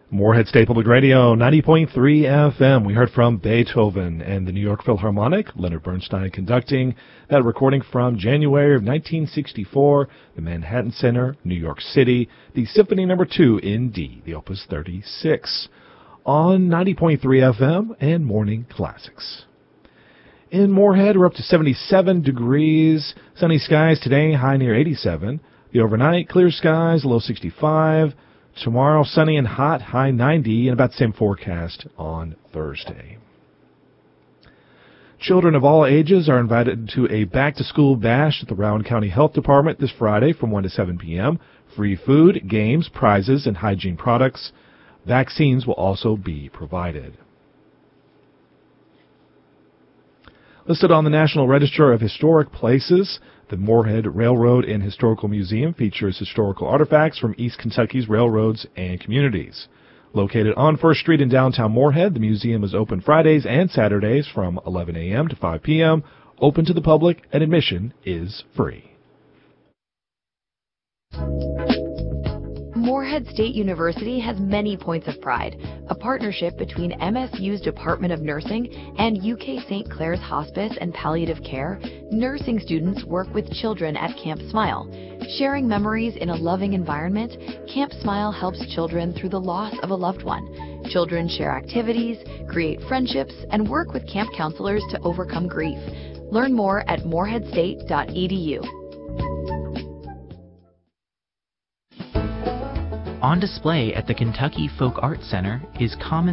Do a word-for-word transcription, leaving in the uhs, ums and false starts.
Moorhead State Public Radio, ninety point three F M. We heard from Beethoven and the New York Philharmonic, Leonard Bernstein conducting that recording from January of nineteen sixty-four, the Manhattan Center, New York City, the Symphony Number two in D, the Opus thirty-six, on ninety point three F M and Morning Classics. In Moorhead, we're up to seventy-seven degrees, sunny skies today, high near eighty-seven. The overnight, clear skies, low sixty-five. Tomorrow, sunny and hot, high ninety, and about the same forecast on Thursday. Children of all ages are invited to a back-to-school bash at the Rowan County Health Department this Friday from one to seven p.m. Free food, games, prizes, and hygiene products. Vaccines will also be provided. Listed on the National Register of Historic Places, the Moorhead Railroad and Historical Museum features historical artifacts from East Kentucky's railroads and communities. Located on First Street in downtown Moorhead, the museum is open Fridays and Saturdays from eleven a.m. to five p.m., open to the public, and admission is free. Moorhead State University has many points of pride. A partnership between M S U's Department of Nursing and U K Saint Clair's Hospice and Palliative Care, nursing students work with children at Camp Smile. Sharing memories in a loving environment, Camp Smile helps children through the loss of a loved one. Children share activities, create friendships, and work with camp counselors to overcome grief. Learn more at moorhead state dot e d u. On display at the Kentucky Folk Art Center is common